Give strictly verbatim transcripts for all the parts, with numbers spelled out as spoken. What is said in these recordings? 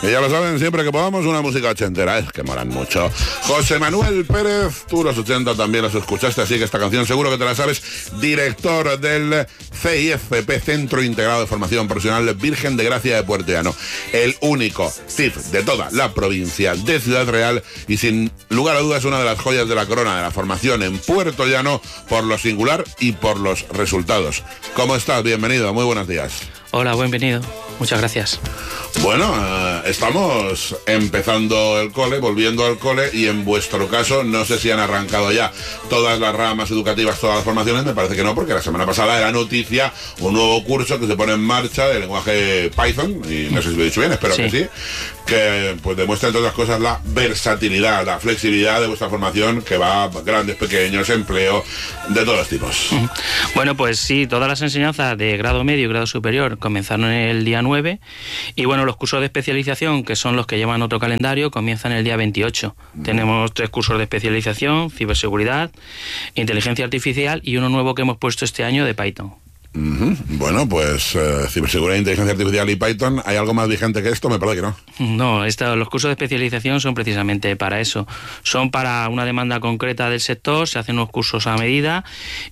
Y ya lo saben, siempre que podamos, una música ochentera, es que molan mucho. José Manuel Pérez, tú los ochenta también los escuchaste, así que esta canción seguro que te la sabes. Director del C I F P, Centro Integrado de Formación Profesional Virgen de Gracia de Puerto Llano. El único C I F de toda la provincia de Ciudad Real y sin lugar a dudas una de las joyas de la corona de la formación en Puerto Llano por lo singular y por los resultados. ¿Cómo estás? Bienvenido, muy buenos días. Hola, bienvenido. Muchas gracias. Bueno, eh, estamos empezando el cole, volviendo al cole, y en vuestro caso, no sé si han arrancado ya todas las ramas educativas, todas las formaciones, me parece que no, porque la semana pasada era noticia un nuevo curso que se pone en marcha de lenguaje Python, y no sé si lo he dicho bien, espero sí. que sí, que pues demuestra entre otras cosas la versatilidad, la flexibilidad de vuestra formación, que va a grandes, pequeños, empleo, de todos tipos. Bueno, pues sí, todas las enseñanzas de grado medio y grado superior comenzaron el día nueve, y bueno, los cursos de especialización, que son los que llevan otro calendario, comienzan el día veintiocho. Mm. Tenemos tres cursos de especialización: ciberseguridad, inteligencia artificial y uno nuevo que hemos puesto este año de Python. Uh-huh. Bueno, pues uh, ciberseguridad, inteligencia artificial y Python, ¿hay algo más vigente que esto? Me parece que no. No, esto, los cursos de especialización son precisamente para eso. Son para una demanda concreta del sector, se hacen unos cursos a medida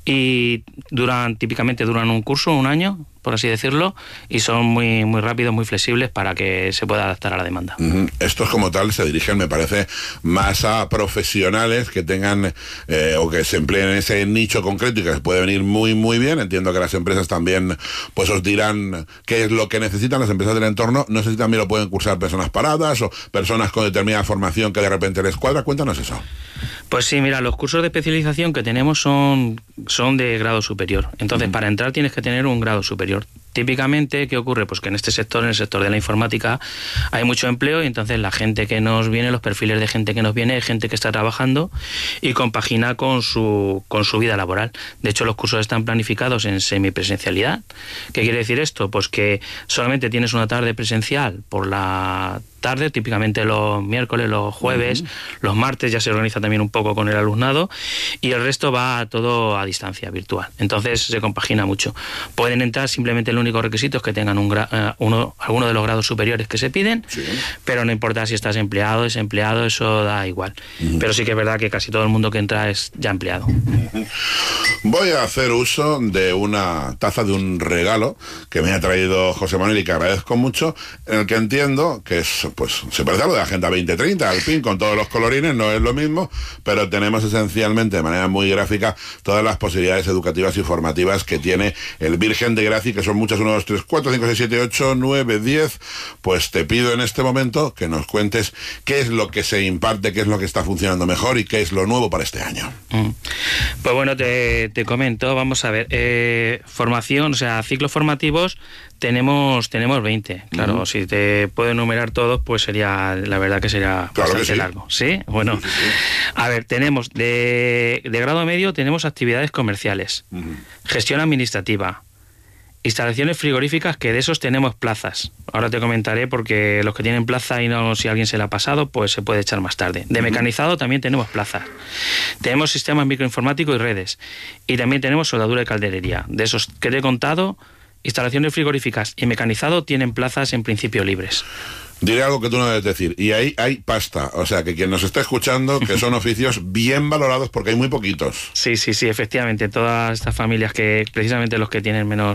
y duran, típicamente duran un curso, un año, por así decirlo, y son muy muy rápidos, muy flexibles para que se pueda adaptar a la demanda. Uh-huh. Estos como tal se dirigen, me parece, más a profesionales que tengan eh, o que se empleen en ese nicho concreto y que les puede venir muy muy bien. Entiendo que las empresas también pues os dirán qué es lo que necesitan, las empresas del entorno. No sé si también lo pueden cursar personas paradas o personas con determinada formación que de repente les cuadra. Cuéntanos eso. Pues sí, mira, los cursos de especialización que tenemos son, son de grado superior. Entonces, uh-huh. para entrar tienes que tener un grado superior. Típicamente, ¿qué ocurre? Pues que en este sector, en el sector de la informática, hay mucho empleo y entonces la gente que nos viene, los perfiles de gente que nos viene, es gente que está trabajando y compagina con su, con su vida laboral. De hecho, los cursos están planificados en semipresencialidad. ¿Qué quiere decir esto? Pues que solamente tienes una tarde presencial por la tarde, típicamente los miércoles, los jueves, uh-huh. los martes ya se organiza también un poco con el alumnado, y el resto va todo a distancia, virtual. Entonces se compagina mucho. Pueden entrar, simplemente el único requisito es que tengan un gra- uh, uno, alguno de los grados superiores que se piden, sí. pero no importa si estás empleado, desempleado, eso da igual. Uh-huh. Pero sí que es verdad que casi todo el mundo que entra es ya empleado. Uh-huh. Voy a hacer uso de una taza de un regalo que me ha traído José Manuel y que agradezco mucho, en el que entiendo que es, pues se parece a lo de Agenda veinte treinta, al fin, con todos los colorines, no es lo mismo, pero tenemos esencialmente, de manera muy gráfica, todas las posibilidades educativas y formativas que tiene el Virgen de Gracia, que son muchas, uno, dos, tres, cuatro, cinco, seis, siete, ocho, nueve, diez. Pues te pido en este momento que nos cuentes qué es lo que se imparte, qué es lo que está funcionando mejor y qué es lo nuevo para este año. Mm. Pues bueno, te, te comento, vamos a ver, eh, formación, o sea, ciclos formativos, tenemos tenemos veinte, claro, uh-huh. si te puedo enumerar todos, pues sería, la verdad que sería claro bastante que sí. largo, ¿sí? Bueno, sí, sí, sí. A ver, tenemos de, de grado medio, tenemos actividades comerciales, uh-huh. gestión administrativa, instalaciones frigoríficas, que de esos tenemos plazas. Ahora te comentaré porque los que tienen plaza y no, si alguien se la ha pasado, pues se puede echar más tarde. De mecanizado también tenemos plazas. Tenemos sistemas microinformáticos y redes. Y también tenemos soldadura y calderería. De esos que te he contado, instalaciones frigoríficas y mecanizado tienen plazas en principio libres. Diré algo que tú no debes decir, y ahí hay pasta, o sea que quien nos está escuchando, que son oficios bien valorados porque hay muy poquitos. Sí, sí, sí, efectivamente, todas estas familias que precisamente los que tienen menos,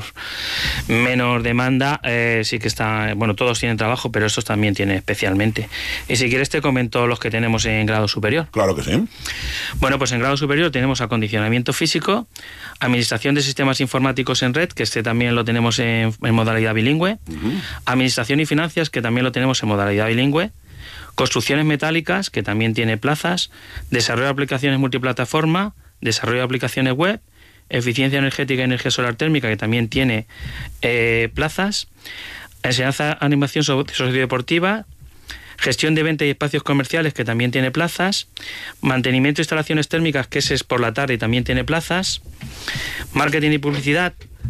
menos demanda, eh, sí que están, bueno, todos tienen trabajo, pero estos también tienen especialmente. Y si quieres te comento los que tenemos en grado superior. Claro que sí. Bueno, pues en grado superior tenemos acondicionamiento físico, administración de sistemas informáticos en red, que este también lo tenemos en, en modalidad bilingüe, uh-huh. administración y finanzas, que también lo tenemos en modalidad bilingüe, construcciones metálicas, que también tiene plazas, desarrollo de aplicaciones multiplataforma, desarrollo de aplicaciones web, eficiencia energética y energía solar térmica, que también tiene eh, plazas, enseñanza, animación sociodeportiva, gestión de venta y espacios comerciales, que también tiene plazas, mantenimiento de instalaciones térmicas, que ese es por la tarde y también tiene plazas, marketing y publicidad,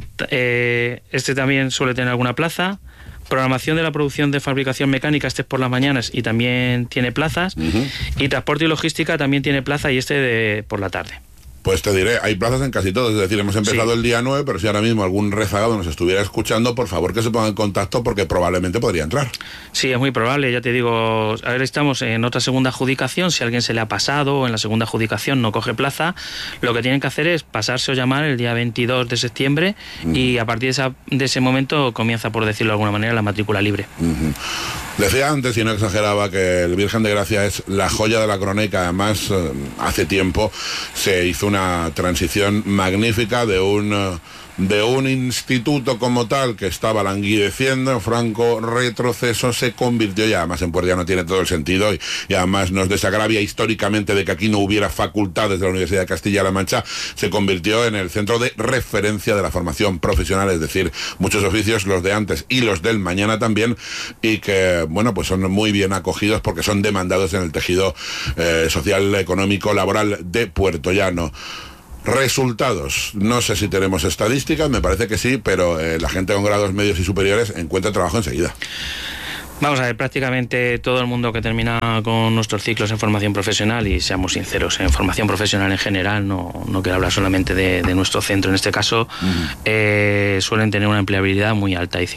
eh, este también suele tener alguna plaza, programación de la producción de fabricación mecánica, este es por las mañanas y también tiene plazas, uh-huh. y transporte y logística también tiene plaza y este de, por la tarde. Pues te diré, hay plazas en casi todos, es decir, hemos empezado sí. el día nueve, pero si ahora mismo algún rezagado nos estuviera escuchando, por favor que se ponga en contacto porque probablemente podría entrar. Sí, es muy probable, ya te digo, a ver, estamos en otra segunda adjudicación, si a alguien se le ha pasado o en la segunda adjudicación no coge plaza, lo que tienen que hacer es pasarse o llamar el día veintidós de septiembre uh-huh. y a partir de, esa, de ese momento comienza, por decirlo de alguna manera, la matrícula libre. Uh-huh. Decía antes, y no exageraba, que el Virgen de Gracia es la joya de la corona y que además eh, hace tiempo se hizo una transición magnífica de un... Eh, de un instituto como tal que estaba languideciendo en franco retroceso, se convirtió, y además en Puerto Llano tiene todo el sentido, y, y además nos desagravia históricamente de que aquí no hubiera facultades de la Universidad de Castilla-La Mancha, se convirtió en el centro de referencia de la formación profesional, es decir, muchos oficios, los de antes y los del mañana también, y que, bueno, pues son muy bien acogidos porque son demandados en el tejido eh, social, económico, laboral de Puerto Llano. Resultados, no sé si tenemos estadísticas, me parece que sí, pero eh, la gente con grados medios y superiores encuentra trabajo enseguida. Vamos a ver, prácticamente todo el mundo que termina con nuestros ciclos en formación profesional, y seamos sinceros, en formación profesional en general, no, no quiero hablar solamente de, de nuestro centro en este caso, uh-huh. eh, suelen tener una empleabilidad muy alta. Y